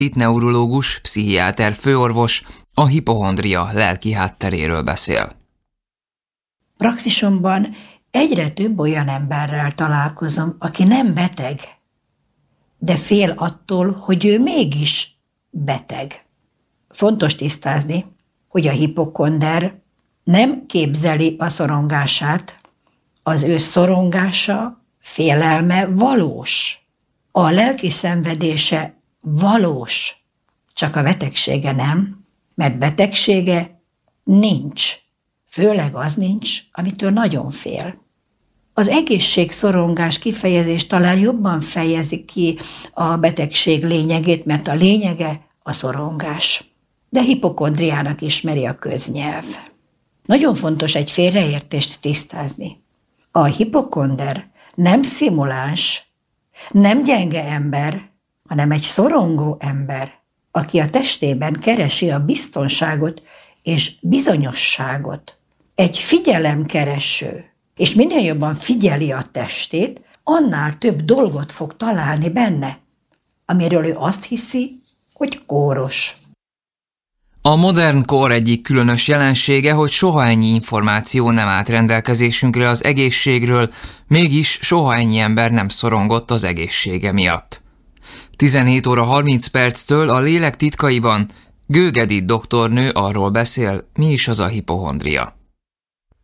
Itt neurológus, pszichiáter főorvos a hipochondria lelki hátteréről beszél. Praxisomban egyre több olyan emberrel találkozom, aki nem beteg, de fél attól, hogy ő mégis beteg. Fontos tisztázni, hogy a hipokhonder nem képzeli a szorongását, az ő szorongása, félelme valós. A lelki szenvedése valós, csak a betegsége nem, mert betegsége nincs. Főleg az nincs, amitől nagyon fél. Az egészségszorongás kifejezés talán jobban fejezi ki a betegség lényegét, mert a lényege a szorongás. De hipokhondriának ismeri a köznyelv. Nagyon fontos egy félreértést tisztázni. A hipokhonder nem szimuláns, nem gyenge ember, hanem egy szorongó ember, aki a testében keresi a biztonságot és bizonyosságot. Egy figyelemkereső, és minél jobban figyeli a testét, annál több dolgot fog találni benne, amiről ő azt hiszi, hogy kóros. A modern kor egyik különös jelensége, hogy soha ennyi információ nem állt rendelkezésünkre az egészségről, mégis soha ennyi ember nem szorongott az egészsége miatt. 17 óra 30 perctől a Lélek titkaiban Gőg Edith doktornő arról beszél, mi is az a hipochondria.